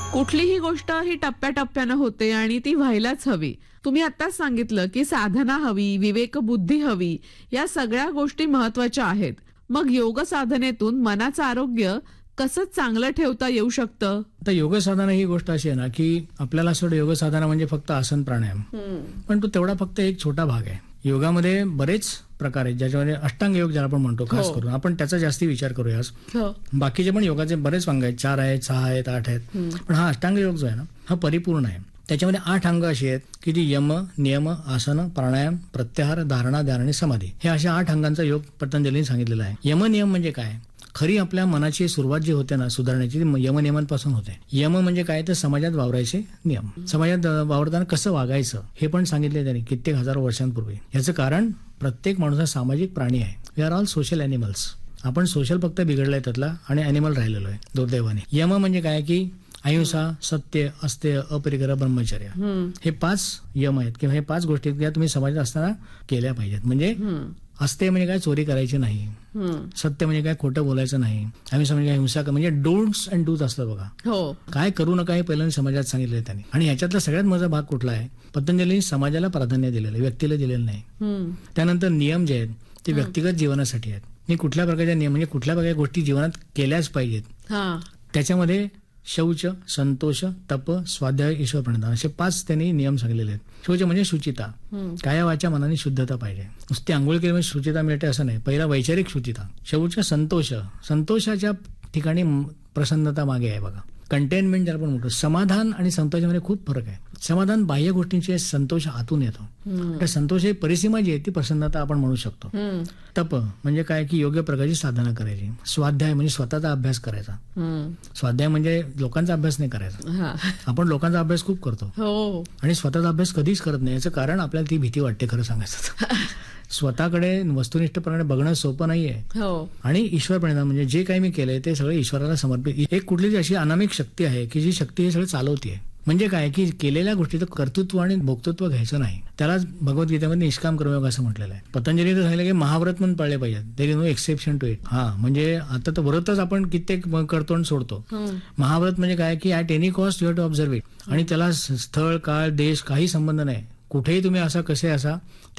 कुठलीही गोष्ट ही टप्प्याटप्प्यानं होते आणि ती व्हायलाच हवी. तुम्ही आत्ताच सांगितलं की साधना हवी, विवेकबुद्धी हवी, या सगळ्या गोष्टी महत्वाच्या आहेत. मग योग साधनेतून मनाचं आरोग्य कसं चांगलं ठेवता येऊ शकतं? आता योग साधना ही गोष्ट अशी आहे ना की आपल्याला असं योग साधना म्हणजे फक्त आसन प्राणायाम, पण तो तेवढा फक्त एक छोटा भाग आहे. योगामध्ये बरेच प्रकार आहेत ज्याच्यामध्ये अष्टांग योग ज्याला आपण म्हणतो खास करून, आपण त्याचा जास्ती विचार करूया आज. बाकीचे पण योगाचे बरेच अंग आहेत, 4 आहेत, 6 आहेत, 8 आहेत, पण हा अष्टांग योग जो आहे ना हा परिपूर्ण आहे. त्याच्यामध्ये 8 अंग अशी आहेत की जी यम, नियम, आसन, प्राणायाम, प्रत्याहार, धारणा, ध्यान आणि समाधी, हे अशा 8 अंगांचा योग पतंजलीने सांगितलेला आहे. यम नियम म्हणजे काय? खरी आपल्या मनाची सुरुवात जी होते ना सुधारण्याची, यमनियमांपासून होते. यम म्हणजे काय? तर समाजात वावरायचे नियम. समाजात वावरताना कसं वागायचं हे पण सांगितले त्यांनी कित्येक हजारो वर्षांपूर्वी. याचं कारण प्रत्येक माणूस हा सामाजिक प्राणी आहे. We R all social animals. आपण सोशल फक्त बिघडलाय त्यातला आणि अॅनिमल राहिलेलो आहे दुर्दैवाने. यम म्हणजे काय की अहिंसा, सत्य, अस्तेय, अपरिग्रह, ब्रह्मचर्य, हे 5 यम आहेत किंवा हे 5 गोष्टी ज्या तुम्ही समाजात असताना केल्या पाहिजेत. म्हणजे अस्तेय म्हणजे काय? चोरी करायची नाही. सत्य म्हणजे काय? खोटं बोलायचं नाही. अहिंसा म्हणजे काय? हिंसा म्हणजे डोंट्स अँड डूज असतं बघा. काय करू नका हे पहिल्यांदा समाजात सांगितलंय त्यांनी. आणि ह्याच्यातला सगळ्यात महत्त्वाचा भाग कुठला आहे? पतंजलीने समाजाला प्राधान्य दिलेलं आहे, व्यक्तीला दिलेलं नाही. त्यानंतर नियम जे आहेत ते व्यक्तिगत जीवनासाठी आहेत. मी कुठल्या प्रकारच्या नियम म्हणजे कुठल्या प्रकारच्या गोष्टी जीवनात केल्याच पाहिजेत. त्याच्यामध्ये शौच, संतोष, तप, स्वाध्याय, ईश्वर प्रणिधान असे 5 त्यांनी नियम सांगितलेले आहेत. शौच म्हणजे शुचिता, काया वाचा मनाने शुद्धता पाहिजे. नुसती आंघोळ केली म्हणजे शुचिता मिळते असं नाही. पहिला वैचारिक शुचिता. शौच संतोष, संतोषाच्या ठिकाणी प्रसन्नता मागे आहे बघा. कंटेनमेंट ज्याला आपण म्हणतो. समाधान आणि संतोषामध्ये खूप फरक आहे. समाधान बाह्य गोष्टींचे, संतोष आतून येतो. त्या संतोष ही परिसीमा जी आहे ती प्रसन्नता आपण म्हणू शकतो. तप म्हणजे काय की योग्य प्रकारची साधना करायची. स्वाध्याय म्हणजे स्वतःचा अभ्यास करायचा. स्वाध्याय म्हणजे लोकांचा अभ्यास नाही करायचा. आपण लोकांचा अभ्यास खूप करतो आणि स्वतःचा अभ्यास कधीच करत नाही. याचं कारण आपल्याला ती भीती वाटते खरं सांगायचं. स्वतःकडे वस्तुनिष्ठपणे बघणं सोपं नाहीये. आणि ईश्वर प्रणिधान म्हणजे जे काही मी केलंय ते सगळं ईश्वराला समर्पित. एक कुठली अशी अनामिक शक्ती आहे की जी शक्ती हे सगळं चालवतीये. म्हणजे काय की केलेल्या गोष्टीचं कर्तृत्व आणि भोक्तृत्व घ्यायचं नाही. त्यालाच भगवद्गीतेमध्ये निष्काम कर्मयोग असं म्हटलेलं आहे. पतंजलीने सांगितलं की महाव्रत म्हणून पाळले पाहिजेत. There is no exception to it. म्हणजे आता तर व्रतच आपण कित्येक करतो आणि सोडतो. महाव्रत म्हणजे काय की at any cost you have to observe it. आणि त्याला स्थळ, काळ, देश काही संबंध नाही. कुठेही तुम्ही असा कसे असा